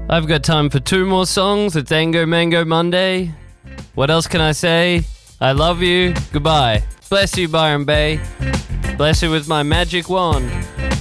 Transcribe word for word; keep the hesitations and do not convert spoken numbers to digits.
I've got time for two more songs. It's Ango Mango Monday. What else can I say? I love you. Goodbye. Bless you, Byron Bay. Bless you with my magic wand.